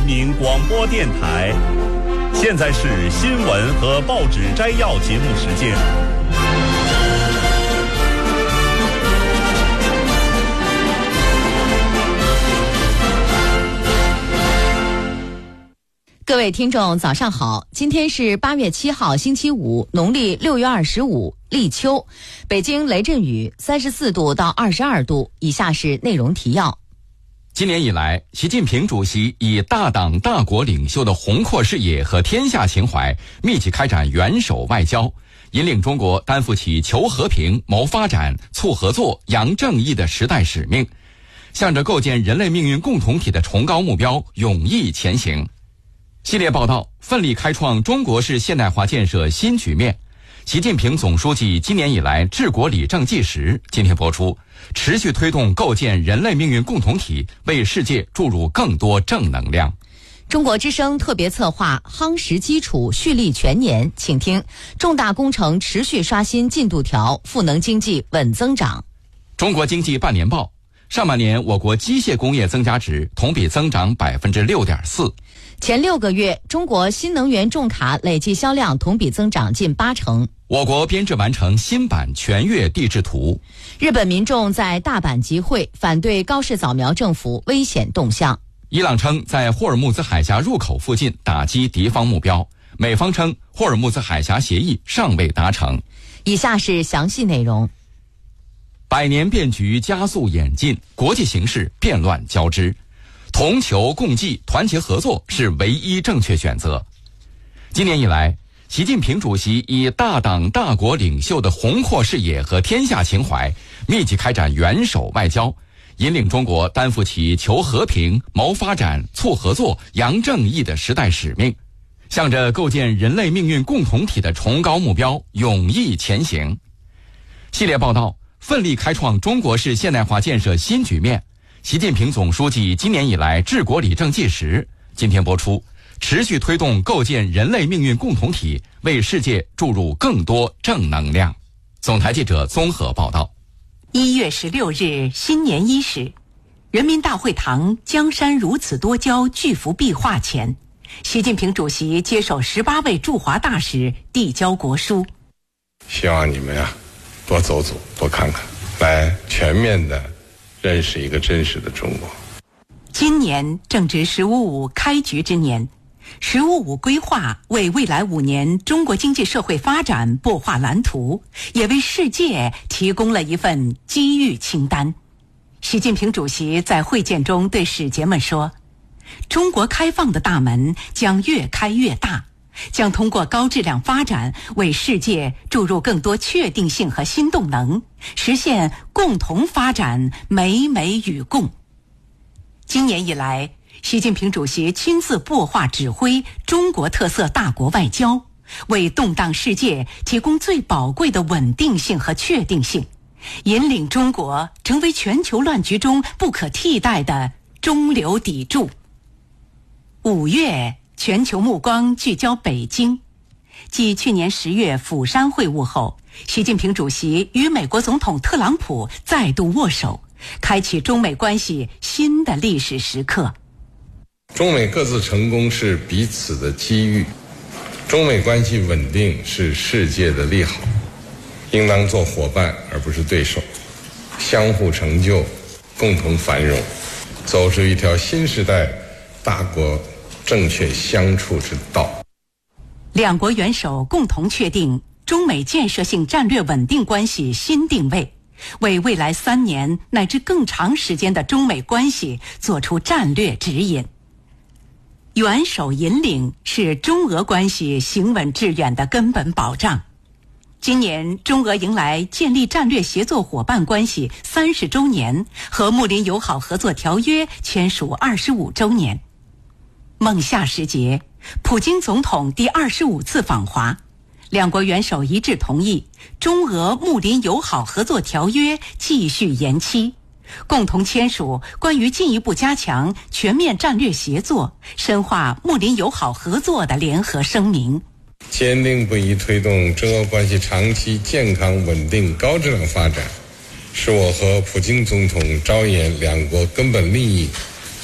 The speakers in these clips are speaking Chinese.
民广播电台。现在是新闻和报纸摘要节目时间。 各位听众早上好，今天是8月7号星期五，农历6月25，立秋，北京雷阵雨34度到22度。以下是内容提要。 今年以来，习近平主席以大党大国领袖的宏阔视野和天下情怀，密集开展元首外交，引领中国担负起求和平、谋发展、促合作、扬正义的时代使命，向着构建人类命运共同体的崇高目标勇毅前行。系列报道奋力开创中国式现代化建设新局面。习近平总书记今年以来治国理政纪实今天播出，持续推动构建人类命运共同体，为世界注入更多正能量。 中国之声特别策划夯实基础，蓄力全年，请听：重大工程持续刷新进度条，赋能经济稳增长。 中国经济半年报，上半年我国机械工业增加值同比增长 6.4%。 前6个月，中国新能源重卡累计销量同比增长近80%。 我国编制完成新版全越地质图。 日本民众在大阪集会，反对高市早苗政府危险动向。 伊朗称在霍尔木兹海峡入口附近打击敌方目标，美方称霍尔木兹海峡协议尚未达成。 以下是详细内容。 百年变局加速演进，国际形势变乱交织，同求共济，团结合作是唯一正确选择。今年以来，习近平主席以大党大国领袖的宏阔视野和天下情怀，密集开展元首外交，引领中国担负起求和平、谋发展、促合作、扬正义的时代使命，向着构建人类命运共同体的崇高目标勇毅前行。系列报道奋力开创中国式现代化建设新局面。习近平总书记今年以来治国理政纪实今天播出，持续推动构建人类命运共同体，为世界注入更多正能量。总台记者综合报道。 1月16日新年伊始，人民大会堂江山如此多娇巨幅壁画前，习近平主席接受18位驻华大使递交国书。 希望你们多走走，多看看，来全面的认识一个真实的中国。 今年正值“15+5”开局之年，“15+5”规划为未来5年中国经济社会发展擘画蓝图，也为世界提供了一份机遇清单。习近平主席在会见中对使节们说，中国开放的大门将越开越大，将通过高质量发展为世界注入更多确定性和新动能，实现共同发展，美美与共。今年以来，习近平主席亲自擘画指挥中国特色大国外交，为动荡世界提供最宝贵的稳定性和确定性，引领中国成为全球乱局中不可替代的中流砥柱。5月，全球目光聚焦北京。继去年10月釜山会晤后，习近平主席与美国总统特朗普再度握手，开启中美关系新的历史时刻。 中美各自成功是彼此的机遇，中美关系稳定是世界的利好，应当做伙伴而不是对手，相互成就，共同繁荣，走出一条新时代大国正确相处之道。 两国元首共同确定中美建设性战略稳定关系新定位，为未来3年乃至更长时间的中美关系做出战略指引。元首引领是中俄关系行稳致远的根本保障。今年中俄迎来建立战略协作伙伴关系30周年和睦邻友好合作条约签署25周年。孟夏时节，普京总统第25次访华，两国元首一致同意中俄睦邻友好合作条约继续延期，共同签署关于进一步加强全面战略协作、深化睦邻友好合作的联合声明。 坚定不移推动中俄关系长期健康稳定高质量发展，是我和普京总统着眼两国根本利益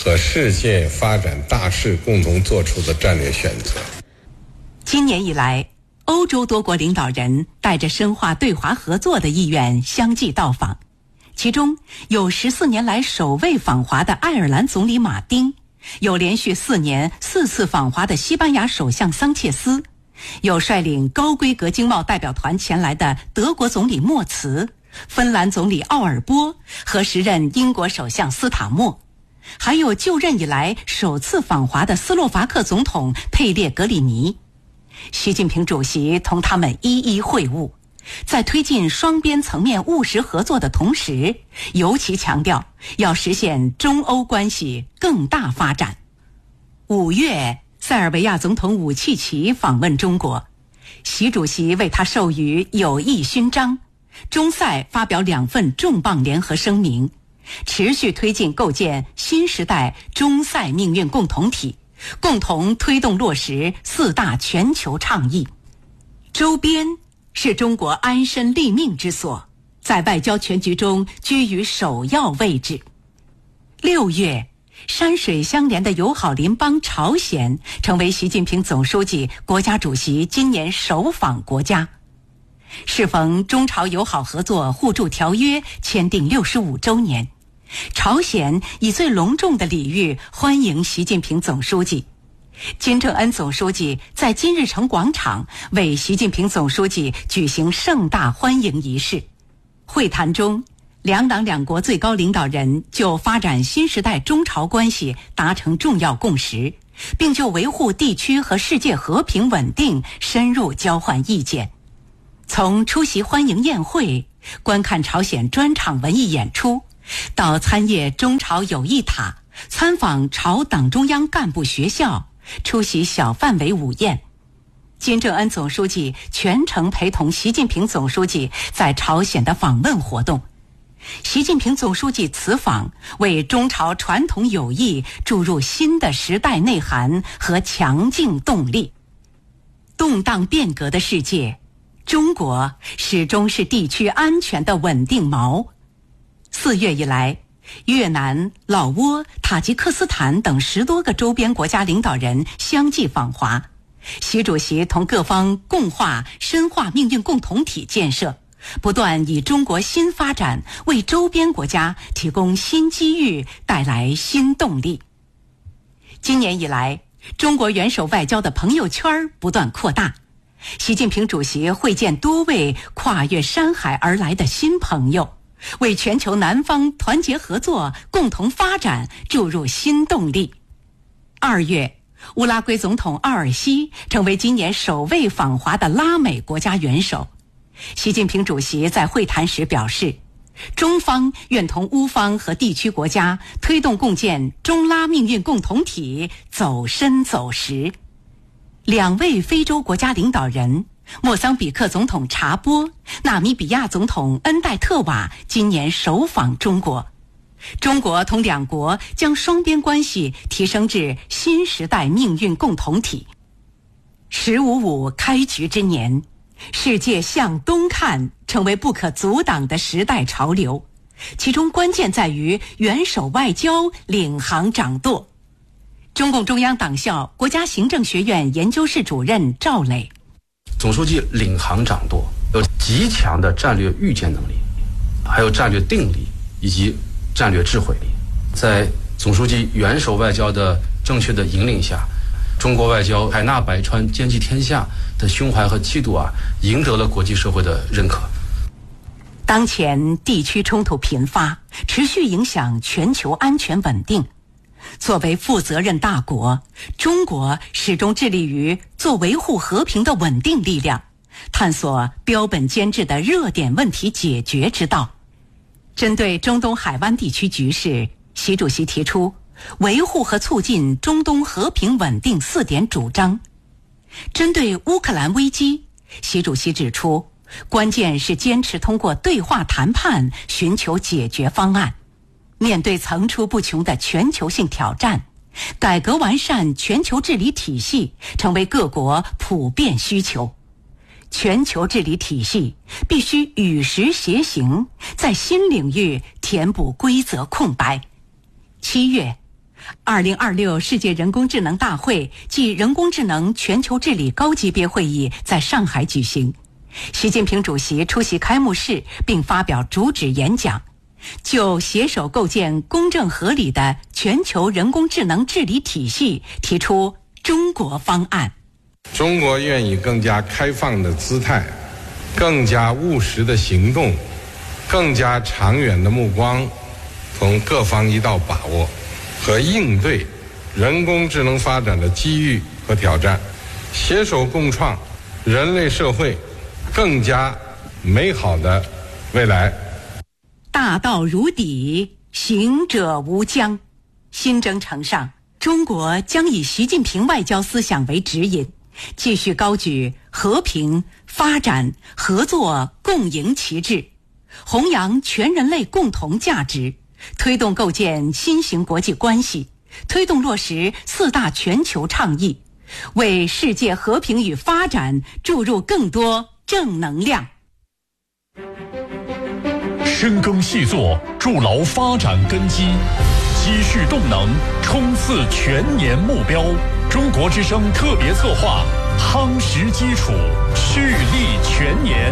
和世界发展大势共同做出的战略选择。 今年以来，欧洲多国领导人带着深化对华合作的意愿相继到访，其中有14年来首位访华的爱尔兰总理马丁，有连续4年4次访华的西班牙首相桑切斯，有率领高规格经贸代表团前来的德国总理默茨、芬兰总理奥尔波和时任英国首相斯塔默，还有就任以来首次访华的斯洛伐克总统佩列格里尼。习近平主席同他们一一会晤，在推进双边层面务实合作的同时，尤其强调要实现中欧关系更大发展。5月，塞尔维亚总统武契奇访问中国，习主席为他授予友谊勋章，中塞发表2份重磅联合声明，持续推进构建新时代中塞命运共同体，共同推动落实4大全球倡议。周边是中国安身立命之所，在外交全局中居于首要位置。6月，山水相连的友好邻邦朝鲜成为习近平总书记、国家主席今年首访国家。适逢中朝友好合作互助条约签订65周年，朝鲜以最隆重的礼遇欢迎习近平总书记。金正恩总书记在金日成广场为习近平总书记举行盛大欢迎仪式。会谈中，两党两国最高领导人就发展新时代中朝关系达成重要共识，并就维护地区和世界和平稳定深入交换意见。从出席欢迎宴会、观看朝鲜专场文艺演出，到参谒中朝友谊塔、参访朝党中央干部学校、出席小范围午宴，金正恩总书记全程陪同习近平总书记在朝鲜的访问活动。习近平总书记此访为中朝传统友谊注入新的时代内涵和强劲动力。动荡变革的世界，中国始终是地区安全的稳定锚。4月以来，越南、老挝、塔吉克斯坦等10多个周边国家领导人相继访华，习主席同各方共话深化命运共同体建设，不断以中国新发展为周边国家提供新机遇，带来新动力。今年以来，中国元首外交的朋友圈不断扩大，习近平主席会见多位跨越山海而来的新朋友，为全球南方团结合作、共同发展注入新动力。2月，乌拉圭总统奥尔西成为今年首位访华的拉美国家元首。习近平主席在会谈时表示，中方愿同乌方和地区国家推动共建中拉命运共同体走深走实。2位非洲国家领导人，莫桑比克总统查波、纳米比亚总统恩戴特瓦今年首访中国。中国同两国将双边关系提升至新时代命运共同体。“15+5”开局之年，世界向东看成为不可阻挡的时代潮流，其中关键在于元首外交领航掌舵。中共中央党校国家行政学院研究室主任赵磊， 总书记领航掌舵，有极强的战略预见能力，还有战略定力以及战略智慧力。在总书记元首外交的正确的引领下，中国外交海纳百川、兼济天下的胸怀和气度赢得了国际社会的认可。 当前地区冲突频发，持续影响全球安全稳定。作为负责任大国，中国始终致力于做维护和平的稳定力量，探索标本兼治的热点问题解决之道。针对中东海湾地区局势，习主席提出维护和促进中东和平稳定4点主张。针对乌克兰危机，习主席指出，关键是坚持通过对话谈判寻求解决方案。面对层出不穷的全球性挑战，改革完善全球治理体系成为各国普遍需求。全球治理体系必须与时偕行，在新领域填补规则空白。7月， 2026世界人工智能大会暨人工智能全球治理高级别会议在上海举行，习近平主席出席开幕式并发表主旨演讲，就携手构建公正合理的全球人工智能治理体系提出中国方案。 中国愿以更加开放的姿态，更加务实的行动，更加长远的目光，从各方一道把握和应对人工智能发展的机遇和挑战，携手共创人类社会更加美好的未来。 大道如砥，行者无疆。新征程上，中国将以习近平外交思想为指引，继续高举和平、发展、合作、共赢旗帜，弘扬全人类共同价值，推动构建新型国际关系，推动落实4大全球倡议，为世界和平与发展注入更多正能量。 深耕细作，筑牢发展根基，积蓄动能，冲刺全年目标。中国之声特别策划，夯实基础，蓄力全年。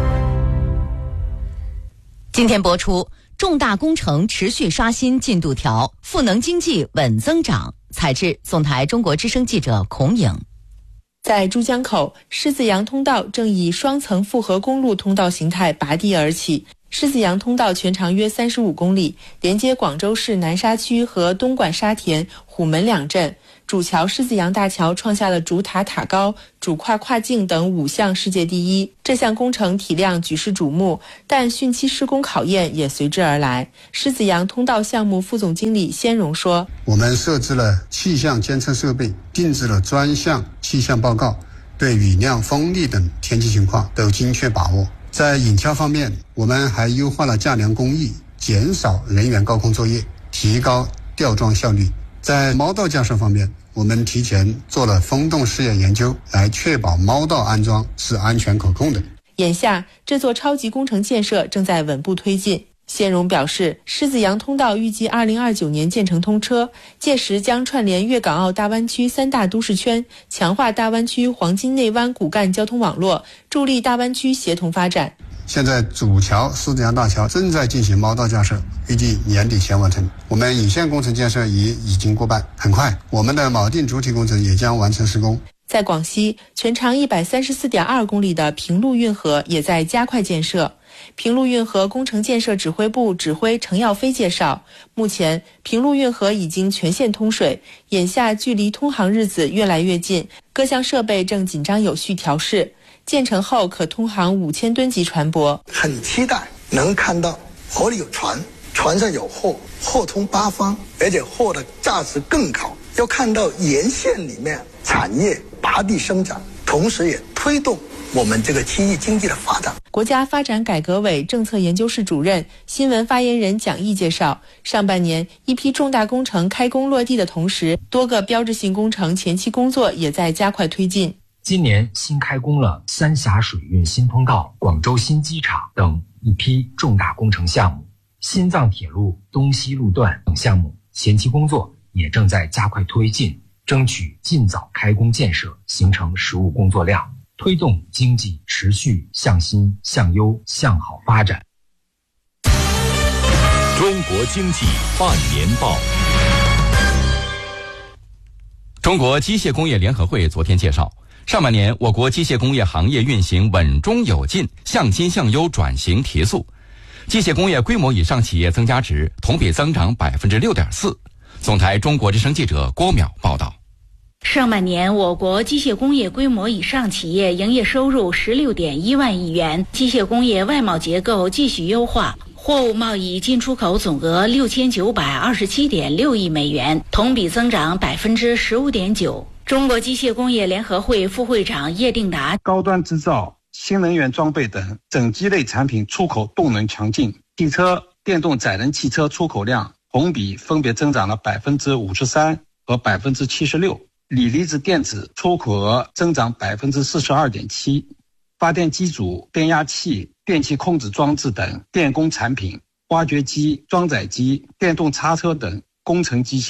今天播出，重大工程持续刷新进度条，赋能经济稳增长。采制总台中国之声记者孔颖。 在珠江口，狮子洋通道正以双层复合公路通道形态拔地而起。狮子洋通道全长约35公里，连接广州市南沙区和东莞沙田、虎门两镇。主桥狮子洋大桥创下了主塔塔高、主跨跨境等5项世界第一。这项工程体量举世瞩目，但汛期施工考验也随之而来。狮子洋通道项目副总经理先荣说：“ 我们设置了气象监测设备，定制了专项气象报告，对雨量、风力等天气情况都精确把握。在引桥方面，我们还优化了架梁工艺，减少人员高空作业，提高吊装效率。在猫道架设方面，我们提前做了风洞试验研究，来确保猫道安装是安全可控的。” 眼下，这座超级工程建设正在稳步推进。先荣表示，狮子洋通道预计2029年建成通车，届时将串联粤港澳大湾区3大都市圈，强化大湾区黄金内湾骨干交通网络，助力大湾区协同发展。 现在主桥狮子洋大桥正在进行猫道架设，预计年底前完成。我们引线工程建设已经过半，很快我们的锚定主体工程也将完成施工。 在广西，全长134.2公里的平陆运河也在加快建设。平陆运河工程建设指挥部指挥程耀飞介绍，目前平陆运河已经全线通水，眼下距离通航日子越来越近，各项设备正紧张有序调试，建成后可通航5000吨级船舶。 很期待能看到河里有船，船上有货，货通八方，而且货的价值更高。要看到沿线里面产业拔地生长，同时也推动我们这个区域经济的发展。 国家发展改革委政策研究室主任、新闻发言人蒋毅介绍，上半年一批重大工程开工落地的同时，多个标志性工程前期工作也在加快推进。 今年新开工了三峡水运新通道、广州新机场等一批重大工程项目，新藏铁路东西路段等项目前期工作也正在加快推进，争取尽早开工建设，形成实务工作量，推动经济持续向新、向优、向好发展。 中国经济半年报。 中国机械工业联合会昨天介绍，上半年我国机械工业行业运行稳中有进，向新向优转型提速，机械工业规模以上企业增加值同比增长 6.4%。总台中国之声记者郭淼报道。 上半年，我国机械工业规模以上企业营业收入16.1万亿元，机械工业外贸结构继续优化，货物贸易进出口总额6927.6亿美元，同比增长 15.9%。中国机械工业联合会副会长叶定达： 高端制造、新能源装备等整机类产品出口动能强劲，汽车、电动载人汽车出口量同比分别增长了 53% 和 76%。锂离子电子出口额增长 42.7%， 发电机组、变压器、电气控制装置等电工产品、挖掘机、装载机、电动叉车等工程机械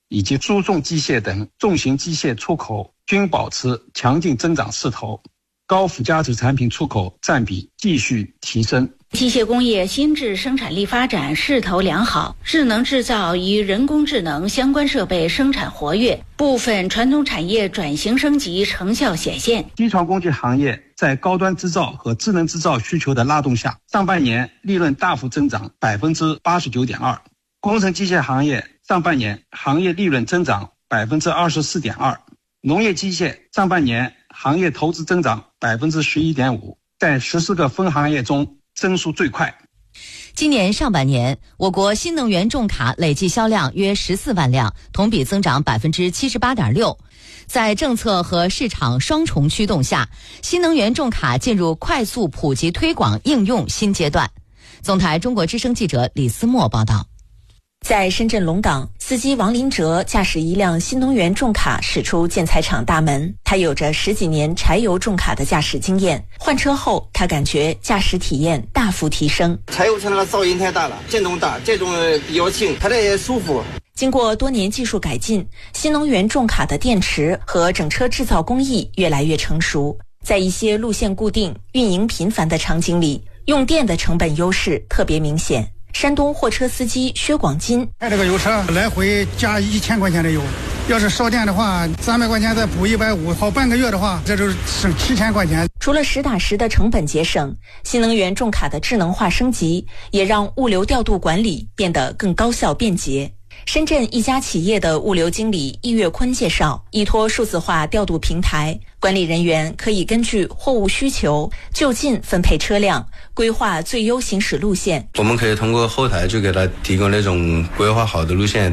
以及输送机械等重型机械出口均保持强劲增长势头，高附加值产品出口占比继续提升。 机械工业新质生产力发展势头良好，智能制造与人工智能相关设备生产活跃，部分传统产业转型升级成效显现。 机床工具行业在高端制造和智能制造需求的拉动下，上半年利润大幅增长 89.2%。工程机械行业上半年行业利润增长 24.2%。农业机械上半年行业投资增长 11.5%， 在14个分行业中增速最快。 今年上半年，我国新能源重卡累计销量约14万辆，同比增长 78.6%。在政策和市场双重驱动下，新能源重卡进入快速普及推广应用新阶段。总台中国之声记者李思墨报道。 在深圳龙岗，司机王林哲驾驶一辆新能源重卡驶出建材厂大门。他有着10几年柴油重卡的驾驶经验，换车后他感觉驾驶体验大幅提升。 柴油车那个噪音太大了，震动大，这种比较轻，它这也舒服。 经过多年技术改进，新能源重卡的电池和整车制造工艺越来越成熟，在一些路线固定、运营频繁的场景里，用电的成本优势特别明显。山东货车司机薛广金， 开这个油车来回加1000块钱的油，要是烧电的话300块钱再补150，跑半个月的话这就是省7000块钱。 除了实打实的成本节省，新能源重卡的智能化升级也让物流调度管理变得更高效便捷。深圳一家企业的物流经理易月坤介绍，依托数字化调度平台，管理人员可以根据货物需求就近分配车辆，规划最优行驶路线。 我们可以通过后台就给他提供那种规划好的路线。